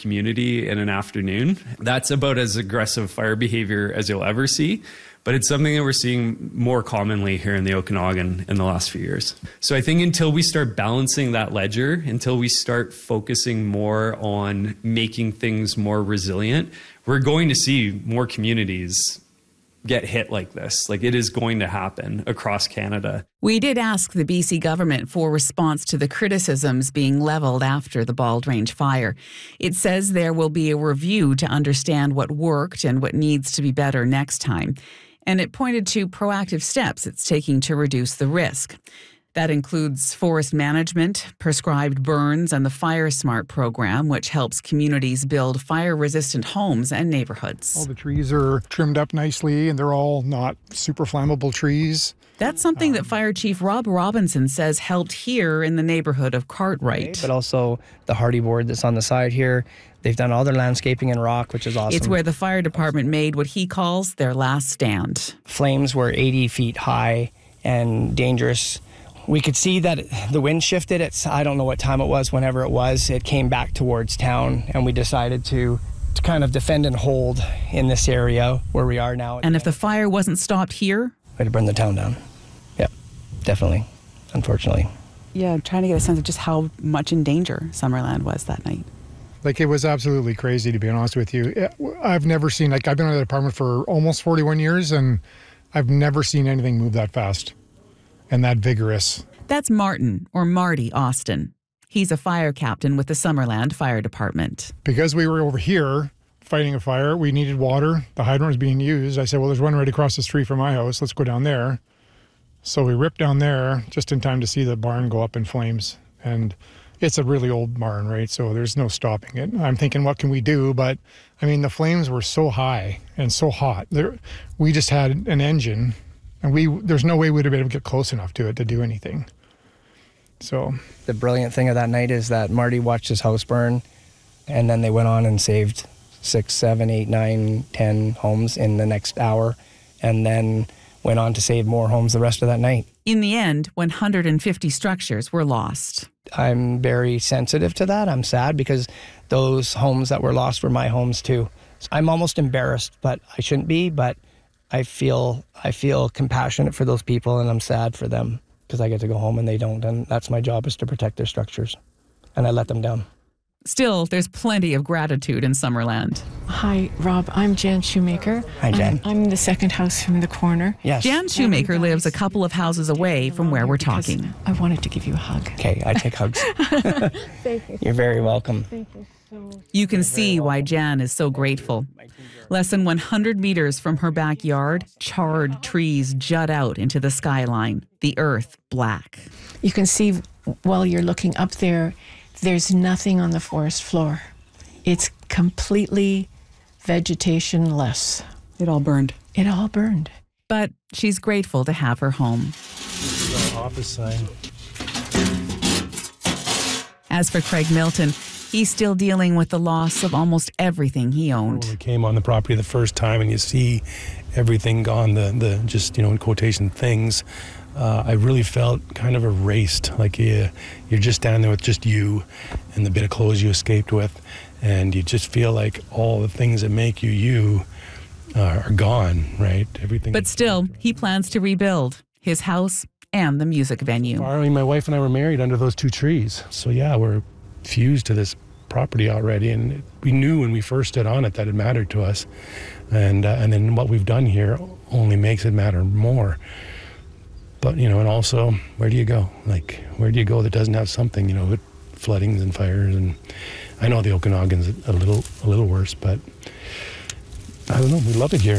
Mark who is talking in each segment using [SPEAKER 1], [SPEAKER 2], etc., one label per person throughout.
[SPEAKER 1] community in an afternoon. That's about as aggressive fire behavior as you'll ever see. But it's something that we're seeing more commonly here in the Okanagan in the last few years. So I think until we start balancing that ledger, until we start focusing more on making things more resilient, we're going to see more communities get hit like this. Like, it is going to happen across Canada.
[SPEAKER 2] We did ask the BC government for response to the criticisms being leveled after the Bald Range fire. It says there will be a review to understand what worked and what needs to be better next time. And it pointed to proactive steps it's taking to reduce the risk. That includes forest management, prescribed burns, and the Fire Smart program, which helps communities build fire-resistant homes and neighborhoods.
[SPEAKER 3] All the trees are trimmed up nicely, and they're all not super flammable trees.
[SPEAKER 2] That's something that Fire Chief Rob Robinson says helped here in the neighborhood of Cartwright.
[SPEAKER 4] But also the hardy board that's on the side here. They've done all their landscaping in rock, which is awesome.
[SPEAKER 2] It's where the fire department made what he calls their last stand.
[SPEAKER 4] Flames were 80 feet high and dangerous. We could see that the wind shifted. I don't know what time it was, whenever it was. It came back towards town, and we decided to kind of defend and hold in this area where we are now.
[SPEAKER 2] And if the fire wasn't stopped here?
[SPEAKER 4] We'd burn the town down. Yep, definitely, unfortunately.
[SPEAKER 2] Yeah, I'm trying to get a sense of just how much in danger Summerland was that night.
[SPEAKER 3] Like, it was absolutely crazy, to be honest with you. I've never seen, like, I've been in the department for almost 41 years, and I've never seen anything move that fast and that vigorous.
[SPEAKER 2] That's Martin, or Marty Austin. He's a fire captain with the Summerland Fire Department.
[SPEAKER 3] Because we were over here fighting a fire, we needed water. The hydrant was being used. I said, well, there's one right across the street from my house. Let's go down there. So we ripped down there just in time to see the barn go up in flames. And it's a really old barn, right? So there's no stopping it. I'm thinking, what can we do? But, I mean, the flames were so high and so hot. We just had an engine, and there's no way we'd have been able to get close enough to it to do anything. So
[SPEAKER 4] the brilliant thing of that night is that Marty watched his house burn, and then they went on and saved 6, 7, 8, 9, 10 homes in the next hour, and then went on to save more homes the rest of that night.
[SPEAKER 2] In the end, 150 structures were lost.
[SPEAKER 4] I'm very sensitive to that. I'm sad because those homes that were lost were my homes too. I'm almost embarrassed, but I shouldn't be, but I feel compassionate for those people, and I'm sad for them because I get to go home and they don't, and that's my job, is to protect their structures, and I let them down.
[SPEAKER 2] Still, there's plenty of gratitude in Summerland.
[SPEAKER 5] Hi, Rob. I'm Jan Shoemaker.
[SPEAKER 4] Hi, Jan.
[SPEAKER 5] I'm the second house from the corner.
[SPEAKER 4] Yes.
[SPEAKER 2] Jan Shoemaker lives a couple of houses away from where we're talking.
[SPEAKER 5] I wanted to give you a hug.
[SPEAKER 4] Okay, I take hugs.
[SPEAKER 5] Thank you.
[SPEAKER 4] You're very welcome.
[SPEAKER 5] Thank you so.
[SPEAKER 2] You can see why Jan is so grateful. Less than 100 meters from her backyard, charred trees jut out into the skyline, the earth black.
[SPEAKER 5] You can see while you're looking up there, there's nothing on the forest floor. It's completely vegetation-less.
[SPEAKER 2] It all burned.
[SPEAKER 5] It all burned.
[SPEAKER 2] But she's grateful to have her home.
[SPEAKER 6] This is our office sign.
[SPEAKER 2] As for Craig Milton, he's still dealing with the loss of almost everything he owned.
[SPEAKER 6] When we came on the property the first time and you see everything gone, the just, in quotation, things, I really felt kind of erased. Like you're just standing there with just you and the bit of clothes you escaped with, and you just feel like all the things that make you are gone, right? Everything.
[SPEAKER 2] But still, he plans to rebuild his house and the music venue.
[SPEAKER 6] I mean, my wife and I were married under those two trees. So yeah, we're fused to this property already, and we knew when we first stood on it that it mattered to us, and then what we've done here only makes it matter more. But and also, where do you go? Like, where do you go that doesn't have something? With floodings and fires, and I know the Okanagan's a little worse, but I don't know. We love it here.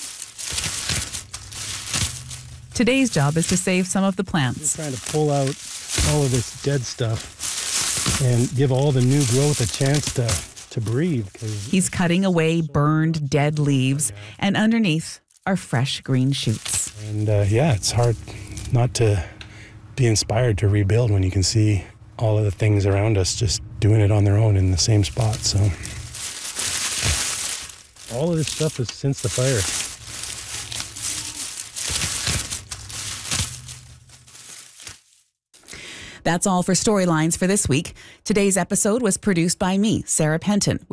[SPEAKER 2] Today's job is to save some of the plants.
[SPEAKER 6] We're trying to pull out all of this dead stuff and give all the new growth a chance to breathe.
[SPEAKER 2] He's cutting away burned, dead leaves, and underneath are fresh green shoots.
[SPEAKER 6] And it's hard not to be inspired to rebuild when you can see all of the things around us just doing it on their own in the same spot. So all of this stuff is since the fire.
[SPEAKER 2] That's all for Storylines for this week. Today's episode was produced by me, Sarah Penton.